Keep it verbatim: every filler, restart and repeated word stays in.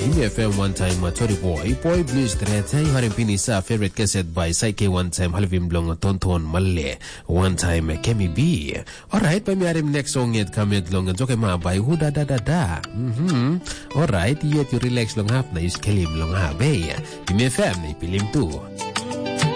Himi F M one time Tori Boy Boy Blues Dreta Harim Pinisa favorite cassette by Psyche one time Halvim Blong Tonton Malle one time Kemi B. Alright, by me Harim next song yet come yet long and Jokema by Huda da da da. Mm-hmm. Alright, yet you relax long half na is Kelim long half. Himi F M ni pilim tu.